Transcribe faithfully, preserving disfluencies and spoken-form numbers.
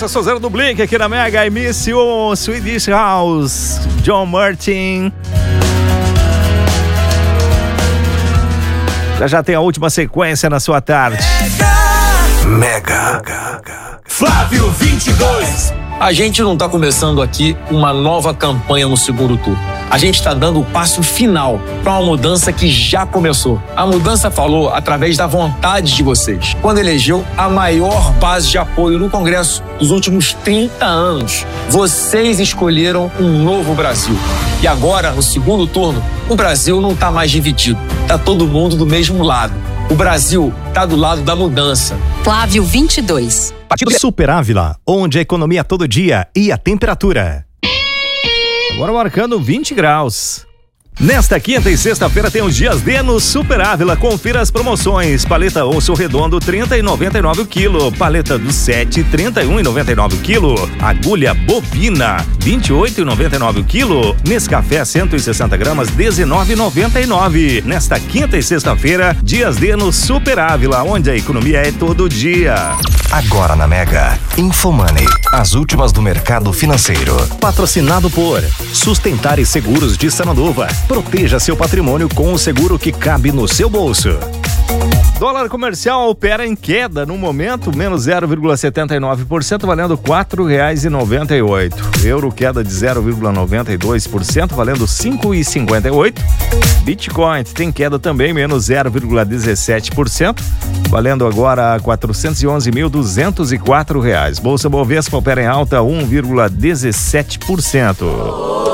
Essa é a Suzana do Blink aqui na Mega. I Miss You, Swedish House, John Martin. Já já tem a última sequência na sua tarde. Mega. Flávio vinte e dois. A gente não está começando aqui uma nova campanha no segundo turno. A gente está dando o passo final para uma mudança que já começou. A mudança falou através da vontade de vocês, quando elegeu a maior base de apoio no Congresso dos últimos trinta anos. Vocês escolheram um novo Brasil. E agora, no segundo turno, o Brasil não está mais dividido. Está todo mundo do mesmo lado. O Brasil está do lado da mudança. Flávio vinte e dois. Partido Super Ávila, onde a economia todo dia e a temperatura. Agora marcando vinte graus. Nesta quinta e sexta-feira tem os dias D no Super Ávila. Confira as promoções. Paleta osso redondo trinta e noventa e nove o quilo. Paleta do sete trinta e um e noventa e nove o quilo. Agulha bovina vinte e oito e noventa e nove o quilo. Nescafé cento e sessenta gramas dezenove e noventa e nove. Nesta quinta e sexta-feira, dias D no Super Ávila, onde a economia é todo dia. Agora na Mega, Infomoney, as últimas do mercado financeiro. Patrocinado por Sustentar e Seguros de Sananduva. Proteja seu patrimônio com o seguro que cabe no seu bolso. Dólar comercial opera em queda no momento, menos zero vírgula setenta e nove por cento, valendo quatro reais e noventa e oito centavos. Euro queda de zero vírgula noventa e dois por cento, valendo cinco reais e cinquenta e oito centavos. Bitcoin tem queda também, menos zero vírgula dezessete por cento, valendo agora quatrocentos e onze mil duzentos e quatro reais. Bolsa Bovespa opera em alta um vírgula dezessete por cento.